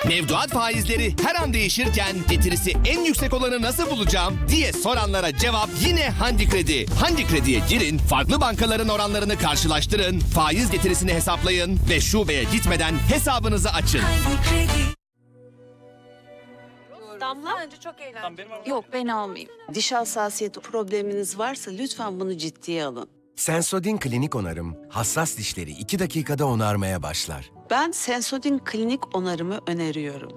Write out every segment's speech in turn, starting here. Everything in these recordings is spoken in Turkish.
Mevduat faizleri her an değişirken getirisi en yüksek olanı nasıl bulacağım diye soranlara cevap yine Handi Kredi. Handi Kredi'ye girin, farklı bankaların oranlarını karşılaştırın, faiz getirisini hesaplayın ve şubeye gitmeden hesabınızı açın. Damla önce çok eğlenceli. Yok, ben almayayım. Diş hassasiyeti probleminiz varsa lütfen bunu ciddiye alın. Sensodyne Klinik Onarım, hassas dişleri 2 dakikada onarmaya başlar. Ben Sensodyne Klinik Onarım'ı öneriyorum.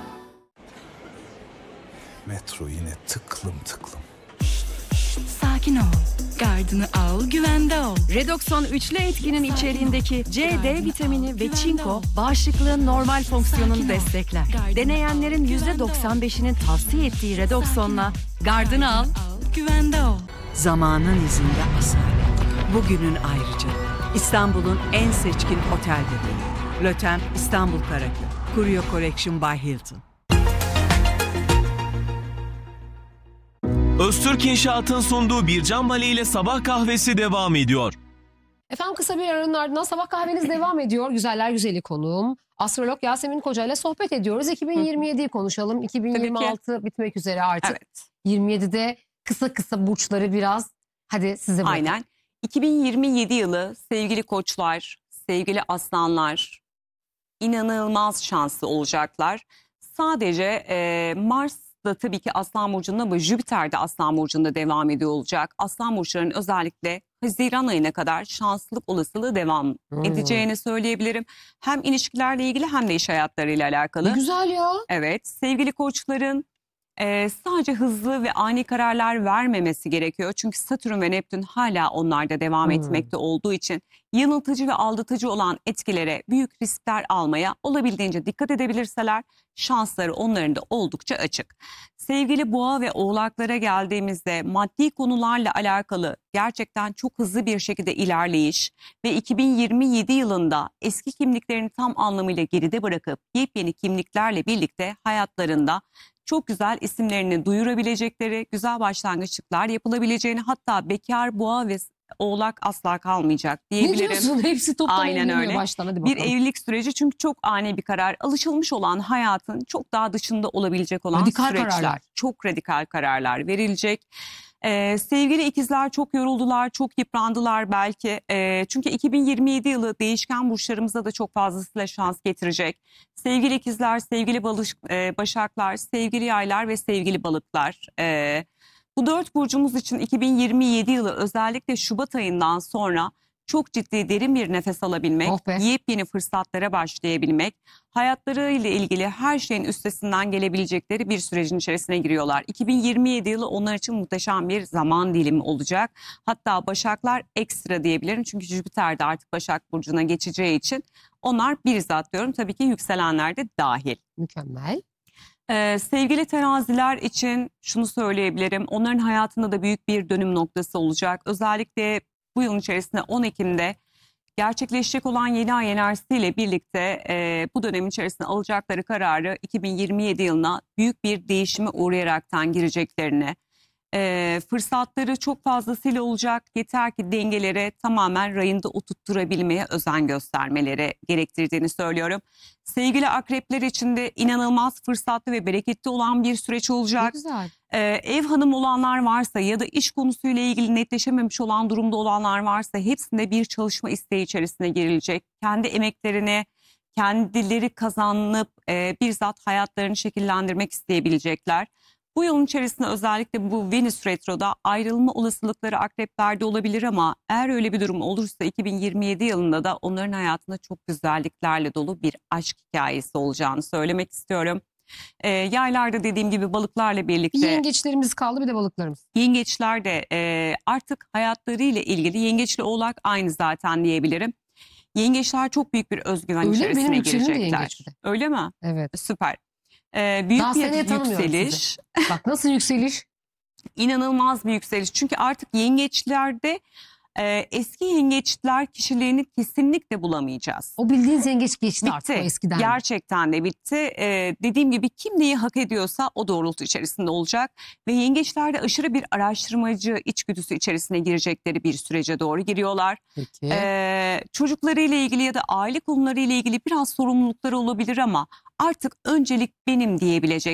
Metro yine tıklım tıklım. Sakin ol. Gardını al, güvende ol. Redoxon üçlü etkinin içeriğindeki C, D vitamini ve çinko bağışıklığın normal fonksiyonunu destekler. Deneyenlerin %95'inin tavsiye ettiği Redoxon'la gardını al, güvende ol. Zamanın izinde asalet. Bugünün ayrıca. İstanbul'un en seçkin otel bebeği. Lotem İstanbul Karaköy. Curio Collection by Hilton. Öztürk İnşaat'ın sunduğu Bircan Bale ile sabah kahvesi devam ediyor. Efendim kısa bir aranın ardından sabah kahveniz devam ediyor. Güzeller güzeli konuğum. Astrolog Yasemin Koca ile sohbet ediyoruz. 2027'yi konuşalım. 2026 bitmek üzere artık. Evet. 27'de kısa kısa burçları biraz hadi size bırakın. Aynen. 2027 yılı sevgili koçlar, sevgili aslanlar inanılmaz şanslı olacaklar. Sadece Mars da tabii ki Aslan Burcu'nda ama Jüpiter de Aslan Burcu'nda devam ediyor olacak. Aslan Burçları'nın özellikle Haziran ayına kadar şanslılık olasılığı devam edeceğini söyleyebilirim. Hem ilişkilerle ilgili hem de iş hayatlarıyla alakalı. Ne güzel ya. Evet, sevgili koçların sadece hızlı ve ani kararlar vermemesi gerekiyor. Çünkü Satürn ve Neptün hala onlarda devam etmekte olduğu için yanıltıcı ve aldatıcı olan etkilere büyük riskler almaya olabildiğince dikkat edebilirseler şansları onların da oldukça açık. Sevgili boğa ve oğlaklara geldiğimizde maddi konularla alakalı gerçekten çok hızlı bir şekilde ilerleyiş ve 2027 yılında eski kimliklerini tam anlamıyla geride bırakıp yepyeni kimliklerle birlikte hayatlarında çok güzel isimlerini duyurabilecekleri, güzel başlangıçlar yapılabileceğini, hatta bekar boğa ve oğlak asla kalmayacak diyebilirim. Ne diyorsun? Hepsi toptan Aynen öyle. Baştan. Hadi Bir bakalım. evlilik süreci çünkü çok ani bir karar. Alışılmış olan hayatın çok daha dışında olabilecek olan Radikal süreçler. kararlar. Çok radikal kararlar verilecek. Sevgili ikizler çok yoruldular, çok yıprandılar belki. Çünkü 2027 yılı değişken burçlarımıza da çok fazlasıyla şans getirecek. Sevgili ikizler, sevgili başaklar, sevgili yaylar ve sevgili balıklar. Bu 4 burcumuz için 2027 yılı özellikle Şubat ayından sonra çok ciddi derin bir nefes alabilmek, yepyeni fırsatlara başlayabilmek, hayatlarıyla ilgili her şeyin üstesinden gelebilecekleri bir sürecin içerisine giriyorlar. 2027 yılı onlar için muhteşem bir zaman dilimi olacak. Hatta Başaklar ekstra diyebilirim çünkü Jüpiter de artık Başak Burcu'na geçeceği için onlar bizzat diyorum, tabii ki yükselenler de dahil. Mükemmel. Sevgili teraziler için şunu söyleyebilirim. Onların hayatında da büyük bir dönüm noktası olacak. Özellikle bu yılın içerisinde 10 Ekim'de gerçekleşecek olan yeni ay enerjisiyle birlikte bu dönem içerisinde alacakları kararı 2027 yılına büyük bir değişime uğrayaraktan gireceklerini, fırsatları çok fazlasıyla olacak. Yeter ki dengelere tamamen rayında oturtturabilmeye özen göstermeleri gerektirdiğini söylüyorum. Sevgili akrepler için de inanılmaz fırsatlı ve bereketli olan bir süreç olacak. Güzel. Ev hanım olanlar varsa ya da iş konusuyla ilgili netleşememiş olan durumda olanlar varsa hepsinde bir çalışma isteği içerisine girilecek. Kendi emeklerini kendileri kazanıp bizzat hayatlarını şekillendirmek isteyebilecekler. Bu yılın içerisinde özellikle bu Venüs Retro'da ayrılma olasılıkları akreplerde olabilir ama eğer öyle bir durum olursa 2027 yılında da onların hayatında çok güzelliklerle dolu bir aşk hikayesi olacağını söylemek istiyorum. Yaylarda dediğim gibi balıklarla birlikte. Yengeçlerimiz kaldı, bir de balıklarımız. Yengeçler de artık hayatlarıyla ilgili, yengeçle oğlak aynı zaten diyebilirim. Yengeçler çok büyük bir özgüven içerisine girecekler. Öyle mi? Evet. Süper. Büyük daha bir yükseliş. Bak nasıl yükseliş? İnanılmaz bir yükseliş. Çünkü artık yengeçlerde eski yengeçler kişiliğini kesinlikle bulamayacağız. O bildiğiniz yengeç geçti bitti. Artık o eskiden. Gerçekten de bitti. Dediğim gibi kim neyi hak ediyorsa o doğrultu içerisinde olacak. Ve yengeçlerde aşırı bir araştırmacı içgüdüsü içerisine girecekleri bir sürece doğru giriyorlar. Peki. Çocuklarıyla ilgili ya da aile konularıyla ilgili biraz sorumlulukları olabilir ama artık öncelik benim diyebilecek.